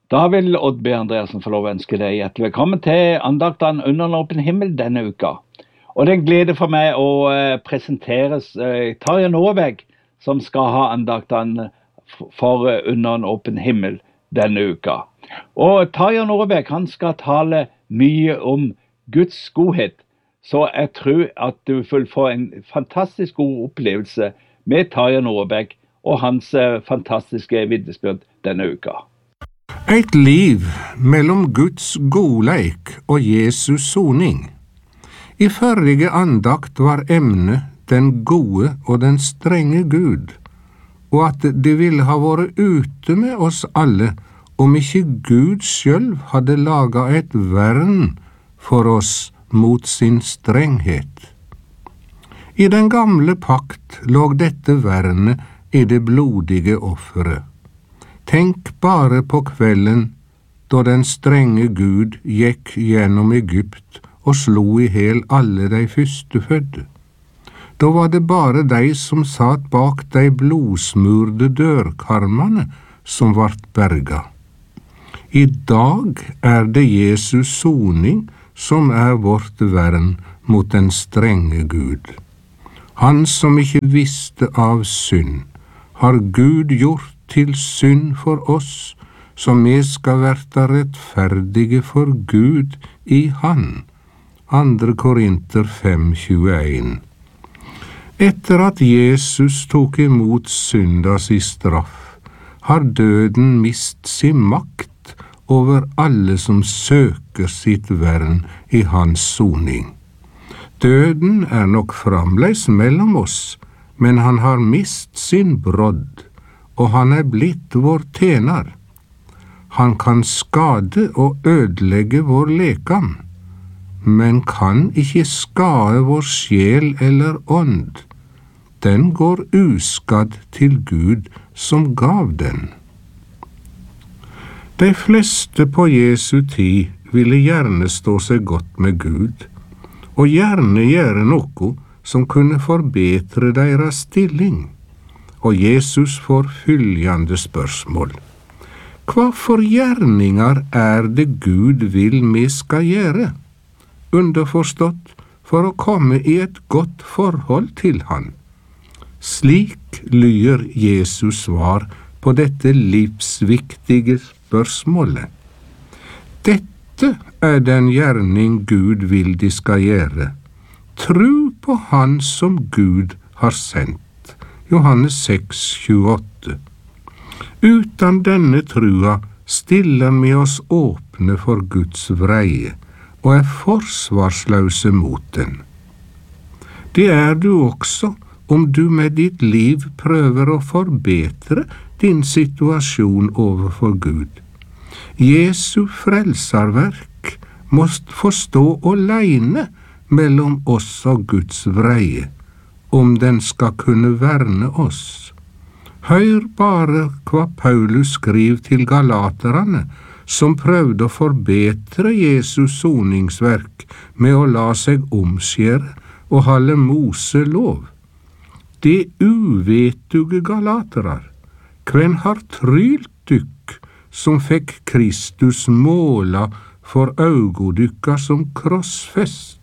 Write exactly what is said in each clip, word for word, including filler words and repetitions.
Da vil Odd B. Andreassen få lov å ønske deg hjertelig velkommen til andakten under en åpen himmel denne uka. Og det er en glede for meg å eh, presentere eh, Tarjei Nåvik, som skal ha andakten for eh, under en åpen himmel denne uka. Og Tarjei Nåvik, han skal tale mye om Guds godhet, så jeg tror at du vil få en fantastisk god opplevelse med Tarjei Nåvik og hans eh, fantastiske vitnesbyrd denne uka. Et liv mellom Guds godleik og Jesus soning. I førrige andakt var emnet den gode og den strenge Gud, og at det ville ha vært ute med oss alle om ikke Gud selv hadde laget et vern for oss mot sin strenghet. I den gamle pakt lå dette vernet i det blodige offeret. Tenk bare på kvelden da den strenge Gud gikk gjennom Egypt og slo i hel alle de førstefødde. Da var det bare de som satt bak de blodsmurde dørkarmene som vart berga. I dag er det Jesus soning som er vårt vern mot den strenge Gud. Han som ikke visste av synd, har Gud gjort til synd for oss, så vi skal verta rettferdige for Gud i Han. Andre Korinter fem tjueen. Etter at Jesus tok imot syndas i straff, har døden mist sin makt over alle som søker sitt vern i hans soning. Døden er nok framleis mellom oss, men han har mist sin brodd, og han er blitt vår tjener. Han kan skade og ødelegge vår lekam, men kan ikke skade vår sjel eller ånd. Den går uskadd til Gud som gav den. De fleste på Jesu tid ville gjerne stå seg godt med Gud, og gjerne gjøre noe som kunne forbedre deres stilling. Og Jesus får følgende spørsmål. Hva for gjerninger er det Gud vil vi skal gjøre? Underforstått, for å komme i et godt forhold til Han. Slik lyder Jesus svar på dette livsviktige spørsmålet. Dette er den gjerning Gud vil de skal gjøre. Tro på Han som Gud har sendt. Johannes seks tjueåtte. Utan denne trua stiller vi oss åpne for Guds vreie og er forsvarsløse mot den. Det er du også om du med ditt liv prøver å forbedre din situasjon overfor Gud. Jesu frelsarverk må få stå alene mellom oss og Guds vreie, om den skal kunne verne oss. Hør bare hva Paulus skriver til galaterne, som prøvde å forbedre Jesus soningsverk med å la seg omskjære og holde Mose lov. De uvetuge galaterar, hvem har trylt dykk, som fikk Kristus måla for augodykka som krossfest?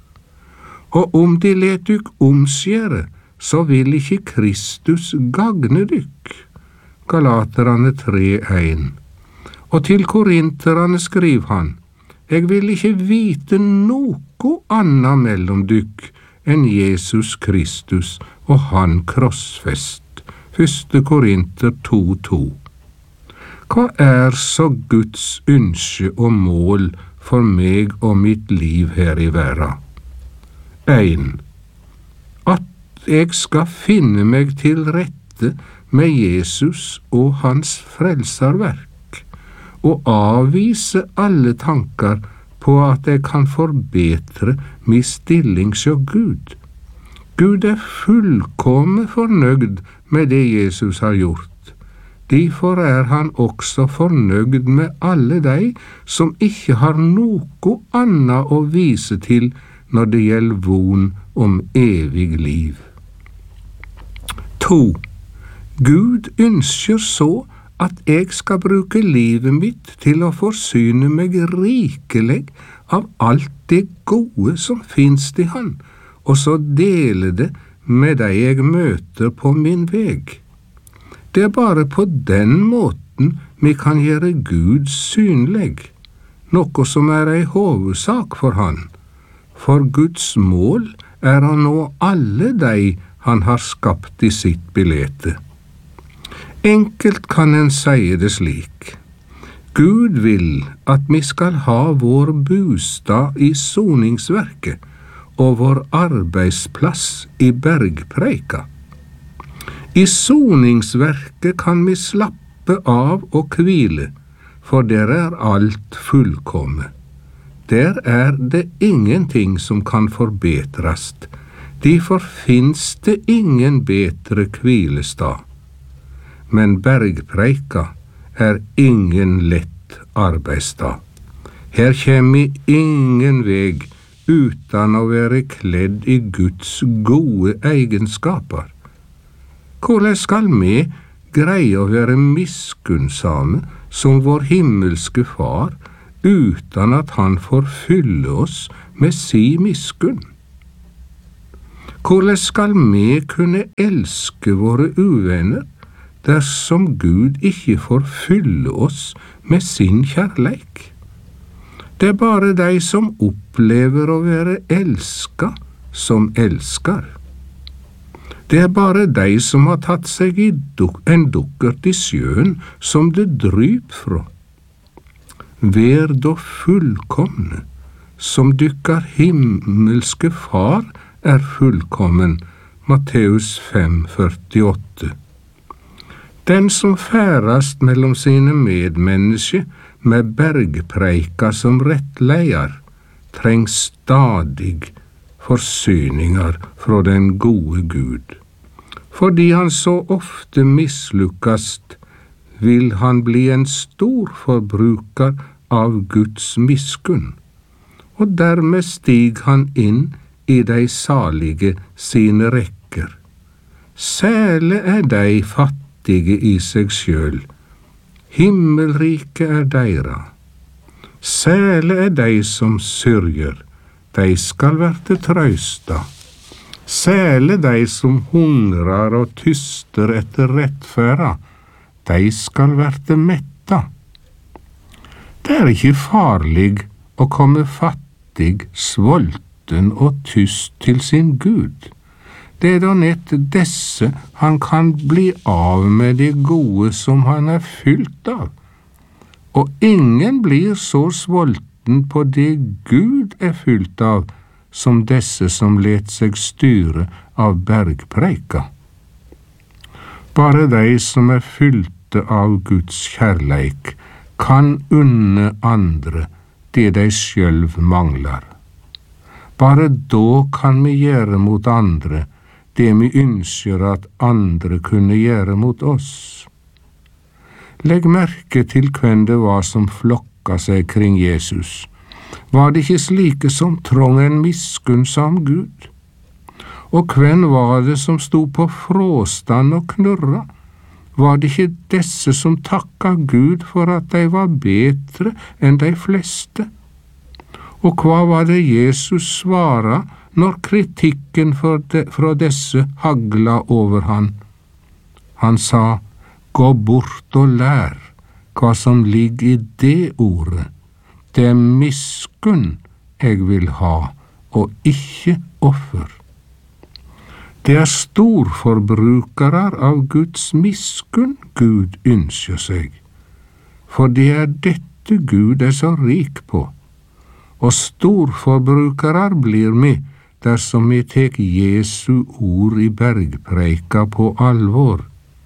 Og om de let dykk omskjære, så vil ikke Kristus gagne dykk. Galaterne tre én. Og til korinterne skriver han, jeg vil ikke vite noe annet mellom dykk enn Jesus Kristus og han krossfest. Første Korinter to to. Hva er så Guds ønske og mål for meg og mitt liv her i verden? en. At jeg skal finne meg til rette med Jesus og hans frelsarverk, og avvise alle tanker på at jeg kan forbedre min stilling som Gud. Gud er fullkommen fornøyd med det Jesus har gjort. Derfor er han også fornøyd med alle de som ikke har noe annet å vise til når det gjelder von om evig liv. to. Gud ønsker så at jeg skal bruke livet mitt til å forsyne meg rikelig av alt det gode som finnes i han, og så dele det med de jeg møter på min veg. Det er bare på den måten vi kan gjøre Gud synlig, noe som er ei hovedsak for han, for Guds mål er å nå alle de han har skapt i sitt bilete. Enkelt kan en si det slik. Gud vil at vi skal ha vår bostad i soningsverket og vår arbeidsplass i bergpreika. I soningsverket kan vi slappe av og hvile, for der er alt fullkomment. Der er det ingenting som kan forbetrast. Derfor finnes det ingen bedre hvilestad. Men bergpreika er ingen lett arbeidsstad. Her kommer vi ingen veg uten å være kledd i Guds gode egenskaper. Hvordan skal vi greie å være miskunnsame som vår himmelske Far, uten at han får fylle oss med si miskunn? Hvordan skal vi kunne elske våre uvenner, dersom Gud ikke får fylle oss med sin kjærleik? Det er bare de som opplever å være elsket, som elsker. Det er bare de som har tatt seg i duk- en dukkert i sjøen, som det dryp fra. Vær da fullkomne, som dykkar himmelske Far er fullkommen. Matteus fem førtiåtte. Den som færast mellom sine medmennesker med bergpreika som rettleier, treng stadig forsyninger fra den gode Gud. Fordi han så ofte mislukkast, vil han bli en stor forbruker av Guds miskunn, og dermed stig han inn i de salige sine rekker. Sæle er de fattige i seg sjøl, himmelriket er deira. Sæle er de som syrger, de skal verte trøysta. Sæle de som hungrar og tyster etter rettferda, de skal verte metta. Det er ikke farlig å komme fattig, svolten og tyst til sin Gud. Det er da nett desse han kan bli av med det gode som han er fylt av. Og ingen blir så svolten på det Gud er fylt av, som desse som let seg styre av bergpreika. Bare de som er fylte av Guds kjærleik, kan unne andre det de sjølv mangler. Bare da kan vi gjøre mot andre det vi ønsker at andre kunne gjøre mot oss. Legg merke til hvem det var som flokka seg kring Jesus. Var det ikke slike som trong en miskunnsam Gud? Og hvem var det som sto på fråstand og knurra? Var det ikke disse som takka Gud for at de var bedre enn de fleste? Og hva var det Jesus svara når kritikken de, fra disse hagla over han? Han sa, gå bort og lær hva som ligger i det ordet. Det er miskunn jeg vil ha, og ikke offer. Det er storforbrukere av Guds miskunn Gud ønsker seg, for det er dette Gud er så rik på. Og storforbrukere blir vi dersom vi tek Jesu ord i bergpreika på alvor.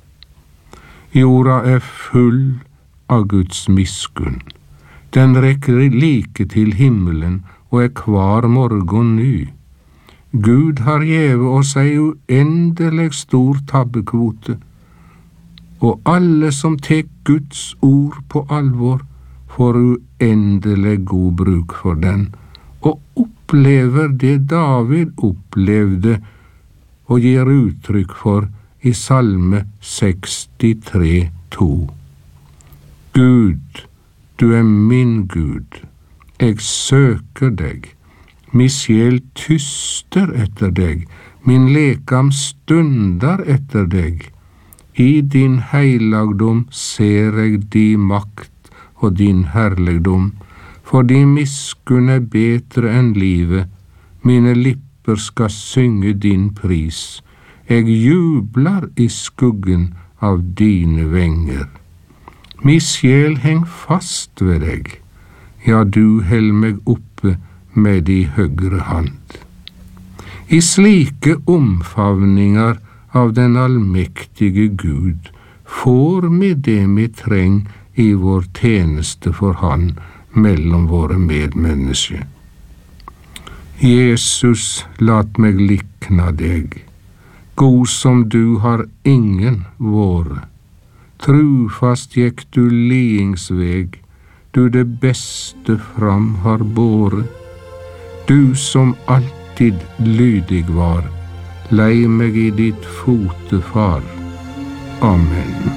Jorda er full av Guds miskunn. Den rekker like til himmelen og er hver morgen ny. Gud har gjeve oss ei uendelig stor tabbekvote, og alle som tek Guds ord på alvor, får uendelig god bruk for den, og opplever det David opplevde og gir uttrykk for i Salme sekstitre to. Gud, du er min Gud. Jeg søker deg. Min sjel tyster etter deg. Min lekam stunder etter deg. I din heilagdom ser jeg din makt og din herligdom, for din miskunn er bedre enn livet. Mine lipper skal synge din pris. Jeg jubler i skuggen av dine venger. Min sjel heng fast ved deg. Ja, du held meg oppe med di høyre hand. I slike omfavninger av den allmektige Gud får vi det vi treng i vår tjeneste for Han mellom våre medmennesker. Jesus, lat meg likna deg. God som du har ingen våre. Trufast gikk du liingsveg, du det beste fram har båre. Du som alltid lydig var, lei meg i ditt fotefar. Amen.